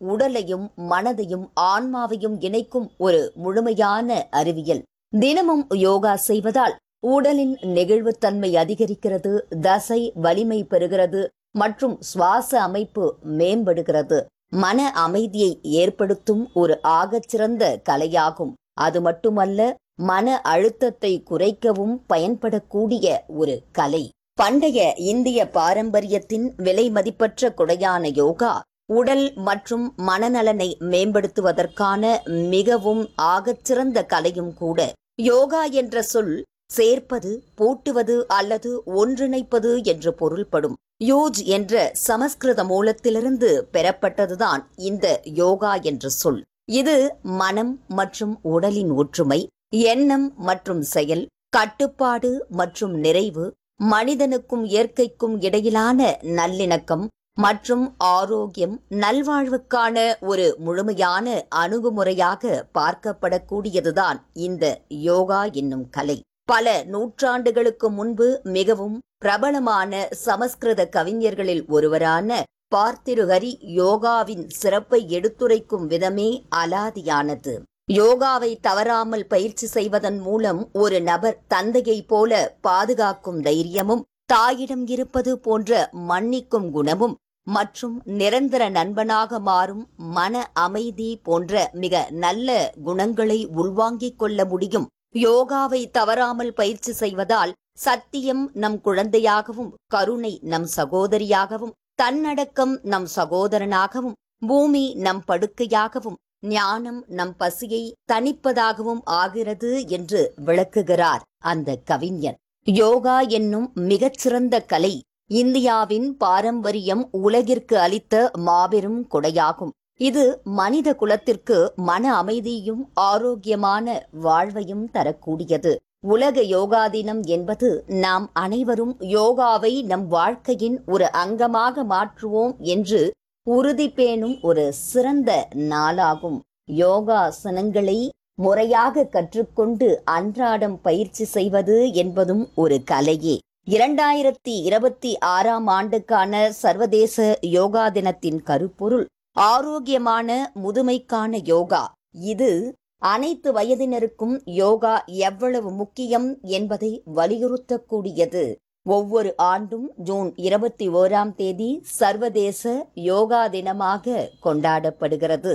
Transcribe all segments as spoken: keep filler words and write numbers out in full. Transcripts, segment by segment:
உடலையும் மனதையும் ஆன்மாவையும் இணைக்கும் ஒரு முழுமையான அறிவியல். தினமும் யோகா செய்வதால் உடலின் நெகிழ்வுத்தன்மை அதிகரிக்கிறது, தசை வலிமை பெறுகிறது மற்றும் சுவாச அமைப்பு மேம்படுகிறது. மன அமைதியை ஏற்படுத்தும் ஒரு ஆகச்சிறந்த கலையாகும். அது மட்டுமல்ல, மன அழுத்தத்தை குறைக்கவும் பயன்படக்கூடிய ஒரு கலை. பண்டைய இந்திய பாரம்பரியத்தின் விலை மதிப்பற்ற கொடையான யோகா உடல் மற்றும் மனநலனை மேம்படுத்துவதற்கான மிகவும் ஆகச்சிறந்த கலையும் கூட. யோகா என்ற சொல் சேர்ப்பது, பூட்டுவது அல்லது ஒன்றிணைப்பது என்று பொருள்படும். யோஜ் என்ற சமஸ்கிருத மூலத்திலிருந்து பெறப்பட்டதுதான் இந்த யோகா என்ற சொல். இது மனம் மற்றும் உடலின் ஒற்றுமை, எண்ணம் மற்றும் செயல், கட்டுப்பாடு மற்றும் நிறைவு, மனிதனுக்கும் இயற்கைக்கும் இடையிலான நல்லிணக்கம் மற்றும் ஆரோக்கியம், நல்வாழ்வுக்கான ஒரு முழுமையான அணுகுமுறையாக பார்க்கப்படக்கூடியதுதான் இந்த யோகா என்னும் கலை. பல நூற்றாண்டுகளுக்கு முன்பு மிகவும் பிரபலமான சமஸ்கிருத கவிஞர்களில் ஒருவரான பார்த்திருஹரி யோகாவின் சிறப்பை எடுத்துரைக்கும் விதமே அலாதியானது. யோகாவை தவறாமல் பயிற்சி செய்வதன் மூலம் ஒரு நபர் தந்தையைப் போல பாதுகாக்கும் தைரியமும், தாயிடம் இருப்பது போன்ற மன்னிக்கும் குணமும் மற்றும் நிரந்தர நண்பனாக மாறும் மன அமைதி போன்ற மிக நல்ல குணங்களை உள்வாங்கிக் கொள்ள முடியும். யோகாவை தவறாமல் பயிற்சி செய்வதால் சத்தியம் நம் குழந்தையாகவும், கருணை நம் சகோதரியாகவும், தன்னடக்கம் நம் சகோதரனாகவும், பூமி நம் படுக்கையாகவும், ஞானம் நம் பசியை தணிப்பதாகவும் ஆகிறது என்று விளக்குகிறார் அந்த கவிஞர். யோகா என்னும் மிகச்சிறந்த கலை இந்தியாவின் பாரம்பரியம் உலகிற்கு அளித்த மாபெரும் கொடையாகும். இது மனித குலத்திற்கு மன அமைதியும் ஆரோக்கியமான வாழ்வையும் தரக்கூடியது. உலக யோகா தினம் என்பது நாம் அனைவரும் யோகாவை நம் வாழ்க்கையின் ஒரு அங்கமாக மாற்றுவோம் என்று உறுதி பேணும் ஒரு சிறந்த நாளாகும். யோகாசனங்களை முறையாக கற்றுக்கொண்டு அன்றாடம் பயிற்சி செய்வது என்பதும் ஒரு கலையே. இரண்டாயிரத்தி இருபத்தி ஆறாம் ஆண்டுக்கான சர்வதேச யோகா தினத்தின் கருப்பொருள் ஆரோக்கியமான முதுமைக்கான யோகா. இது அனைத்து வயதினருக்கும் யோகா எவ்வளவு முக்கியம் என்பதை வலியுறுத்தக்கூடியது. ஒவ்வொரு ஆண்டும் ஜூன் இருபத்தி ஓராம் தேதி சர்வதேச யோகா தினமாக கொண்டாடப்படுகிறது.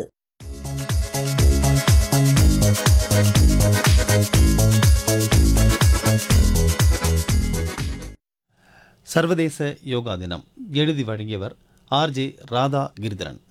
சர்வதேச யோகா தினம் எழுதி வழங்கியவர் ஆர் ஜே ராதா கிரிதரன்.